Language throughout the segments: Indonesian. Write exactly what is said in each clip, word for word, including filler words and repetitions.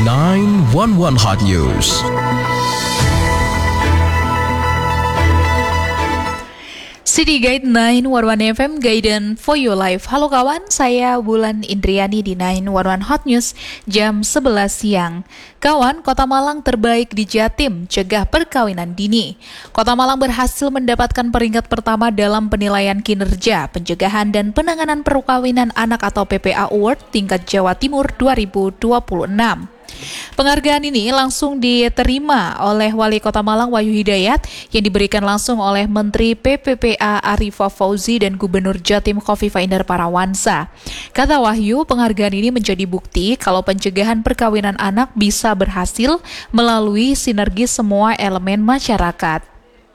nine one one Hot News. City Guide sembilan satu satu F M, Guidance for Your Life. Halo kawan, saya Wulan Indriani di sembilan satu satu Hot News jam sebelas siang. Kawan, Kota Malang terbaik di Jatim, cegah perkawinan dini. Kota Malang berhasil mendapatkan peringkat pertama dalam penilaian kinerja, pencegahan dan penanganan perkawinan anak atau P P A Award tingkat Jawa Timur dua ribu dua puluh enam. Penghargaan ini langsung diterima oleh Wali Kota Malang Wahyu Hidayat yang diberikan langsung oleh Menteri P P P A Arifah Fauzi dan Gubernur Jatim Khofifah Indar Parawansa. Kata Wahyu, penghargaan ini menjadi bukti kalau pencegahan perkawinan anak bisa berhasil melalui sinergi semua elemen masyarakat.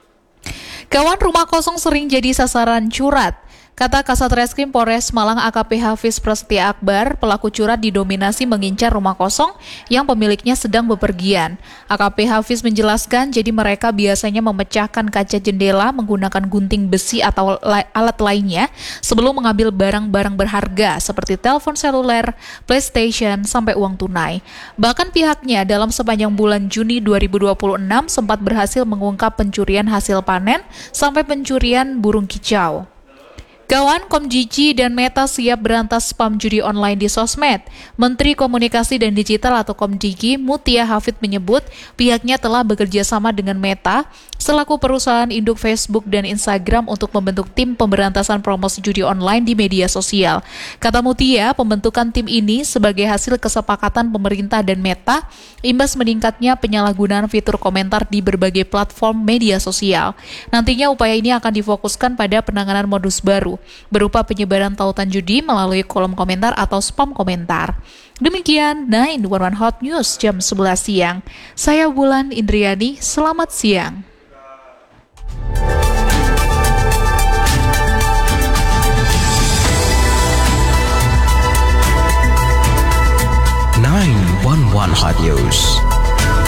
Kawan, rumah kosong sering jadi sasaran curat. Kata Kasat Reskrim Polres Malang A K P Hafiz Prasetya Akbar, pelaku curat didominasi mengincar rumah kosong yang pemiliknya sedang bepergian. A K P Hafiz menjelaskan, jadi mereka biasanya memecahkan kaca jendela menggunakan gunting besi atau la- alat lainnya sebelum mengambil barang-barang berharga seperti telepon seluler, PlayStation, sampai uang tunai. Bahkan pihaknya dalam sepanjang bulan Juni dua ribu dua puluh enam sempat berhasil mengungkap pencurian hasil panen sampai pencurian burung kicau. Kawan, Komjiji dan Meta siap berantas spam judi online di sosmed. Menteri Komunikasi dan Digital atau Komjiji, Mutia Hafid menyebut pihaknya telah bekerja sama dengan Meta selaku perusahaan induk Facebook dan Instagram untuk membentuk tim pemberantasan promosi judi online di media sosial. Kata Mutia, pembentukan tim ini sebagai hasil kesepakatan pemerintah dan Meta imbas meningkatnya penyalahgunaan fitur komentar di berbagai platform media sosial. Nantinya upaya ini akan difokuskan pada penanganan modus baru berupa penyebaran tautan judi melalui kolom komentar atau spam komentar. Demikian sembilan satu satu Hot News jam sebelas siang. Saya Wulan Indriani, selamat siang. nine one one Hot News.